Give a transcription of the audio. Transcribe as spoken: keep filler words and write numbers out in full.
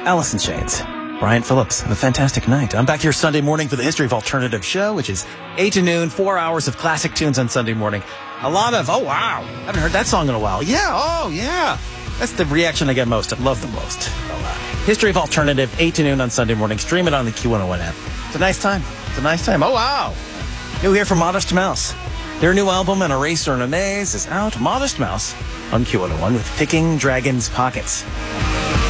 Alice in Chains, Brian Phillips. Have a fantastic night. I'm back here Sunday morning for the History of Alternative show, which is eight to noon, four hours of classic tunes on Sunday morning. A lot of, oh, wow, I haven't heard that song in a while. Yeah, oh, yeah. That's the reaction I get most. I love the most. So, uh, History of Alternative, eight to noon on Sunday morning. Stream it on the Q one oh one app. It's a nice time. It's a nice time. Oh, wow. New here from Modest Mouse. Their new album, An Eraser and a Maze, is out. Modest Mouse on Q one oh one with Picking Dragon's Pockets.